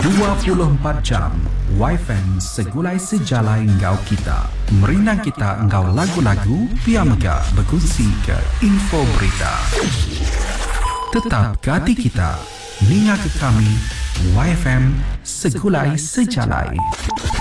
24 jam YFM segulai sejalai engkau kita. Merinang kita engkau lagu-lagu, biar megah berkongsi ke info berita. Tetap ke hati kita, ninga ke kami, YFM segulai sejalai.